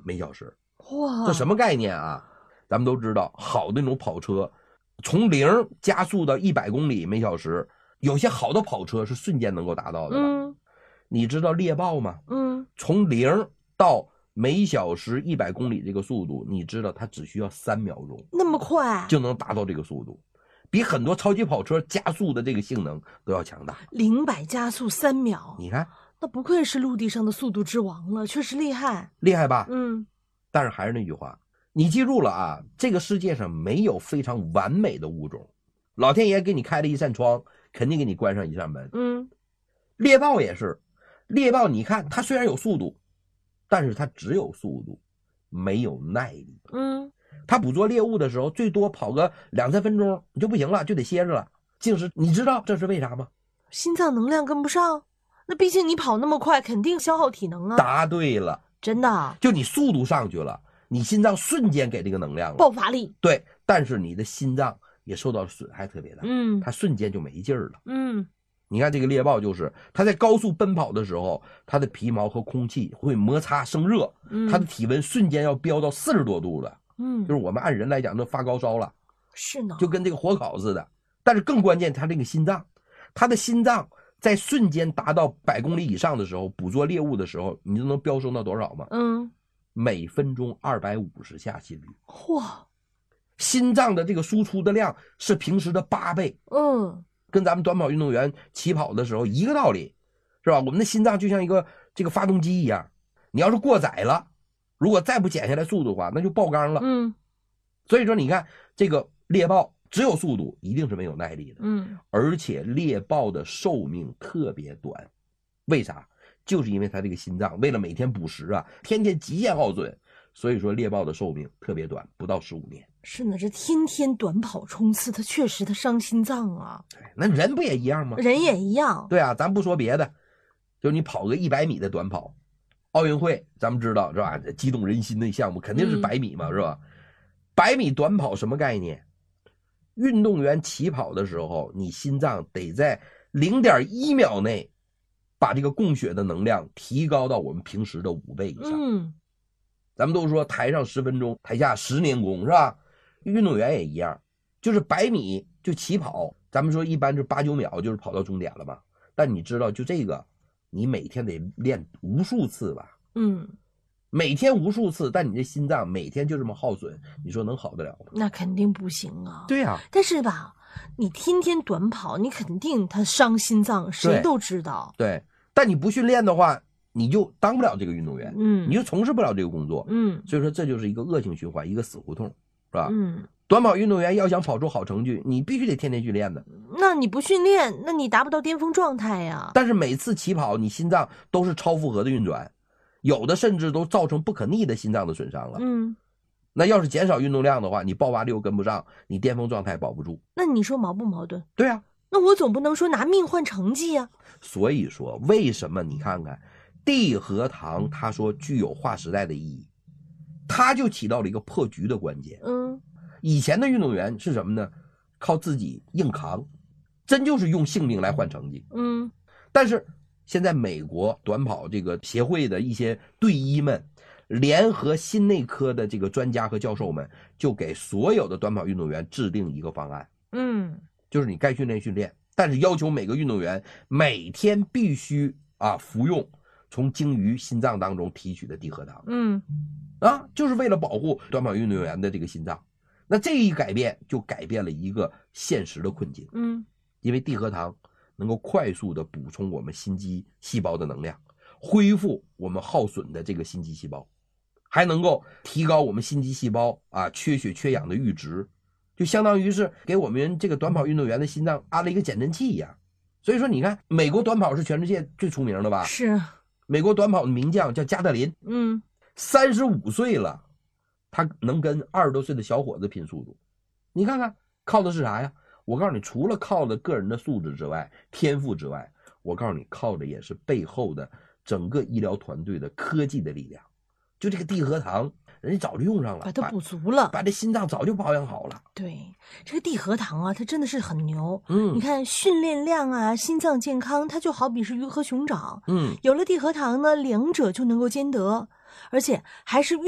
每小时。 哇， 这什么概念啊？咱们都知道，好的那种跑车，从0加速到100公里每小时，有些好的跑车是瞬间能够达到的吧？你知道猎豹吗？从0到每小时100公里这个速度，你知道它只需要3秒钟， 那么快就能达到这个速度，比很多超级跑车加速的这个性能都要强大。 0-100加速3秒， 你看， 那不愧是陆地上的速度之王了，确实厉害， 厉害吧？但是还是那句话，你记住了啊，这个世界上没有非常完美的物种，老天爷给你开了一扇窗，肯定给你关上一扇门。猎豹也是，猎豹你看它虽然有速度，但是它只有速度，没有耐力。它捕捉猎物的时候，最多跑个2-3分钟你就不行了，就得歇着了。竟是你知道这是为啥吗？ 心脏能量跟不上，那毕竟你跑那么快，肯定消耗体能啊。 答对了， 真的， 就你速度上去了，你心脏瞬间给这个能量了， 爆发力。 对，但是你的心脏也受到了损害特别大，它瞬间就没劲儿了。你看这个猎豹，就是它在高速奔跑的时候，它的皮毛和空气会摩擦生热，它的体温瞬间要飙到40多度了。就是我们按人来讲都发高烧了， 是呢， 就跟这个火烤似的。但是更关键，它这个心脏，它的心脏在瞬间达到100公里以上的时候，捕捉猎物的时候，你就能飙升到多少吗？每分钟250下心率。 哇， 心脏的这个输出的量是平时的8倍。跟咱们短跑运动员起跑的时候一个道理，是吧？我们的心脏就像一个这个发动机一样，你要是过载了，如果再不减下来速度的话，那就爆缸了。所以说你看这个猎豹只有速度，一定是没有耐力的。而且猎豹的寿命特别短，为啥？就是因为它这个心脏为了每天捕食啊，天天极限耗损，所以说猎豹的寿命特别短，不到15年。 是呢，这天天短跑冲刺，它确实伤心脏啊。 对，那人不也一样吗？ 人也一样。 对啊，咱不说别的，就你跑个100米的短跑，奥运会咱们知道是吧？激动人心的项目肯定是100米嘛，是吧？100米短跑什么概念？运动员起跑的时候，你心脏得在0.1秒内把这个供血的能量提高到我们平时的5倍以上。咱们都说台上10分钟，台下10年功，是吧？运动员也一样，就是100米就起跑，咱们说一般就8-9秒就是跑到终点了嘛。但你知道就这个，你每天得练无数次吧？每天无数次，但你这心脏每天就这么耗损，你说能好得了吗？ 那肯定不行啊。 对啊， 但是吧，你天天短跑，你肯定它伤心脏，谁都知道。 对，但你不训练的话，你就当不了这个运动员，你就从事不了这个工作，所以说这就是一个恶性循环，一个死胡同，是吧？短跑运动员要想跑出好成绩，你必须得天天训练的。 那你不训练，那你达不到巅峰状态呀。 但是每次起跑，你心脏都是超负荷的运转，有的甚至都造成不可逆的心脏的损伤了。那要是减少运动量的话，你爆发力又跟不上，你巅峰状态保不住。 那你说矛不矛盾？ 对啊， 那我总不能说拿命换成绩呀。 所以说，为什么你看看地核糖，它说具有划时代的意义，它就起到了一个破局的关键。以前的运动员是什么呢？靠自己硬扛，真就是用性命来换成绩。但是现在美国短跑这个协会的一些队医们联合心内科的这个专家和教授们，就给所有的短跑运动员制定一个方案。就是你该训练训练，但是要求每个运动员每天必须服用从鲸鱼心脏当中提取的地核糖。就是为了保护短跑运动员的这个心脏。那这一改变就改变了一个现实的困境。因为地核糖能够快速的补充我们心肌细胞的能量，恢复我们耗损的这个心肌细胞，还能够提高我们心肌细胞缺血缺氧的阈值，就相当于是给我们这个短跑运动员的心脏安了一个减震器一样。所以说你看，美国短跑是全世界最出名的吧？ 是。 美国短跑的名将叫加特林，35岁了，他能跟20多岁的小伙子拼速度。你看看靠的是啥呀？我告诉你，除了靠的个人的素质之外，天赋之外，我告诉你靠的也是背后的整个医疗团队的科技的力量。就这个地核糖人家早就用上了， 把它补足了， 把这心脏早就保养好了。 对，这个地核糖啊，它真的是很牛。你看训练量啊，心脏健康，它就好比是鱼和熊掌。有了地核糖呢，两者就能够兼得，而且还是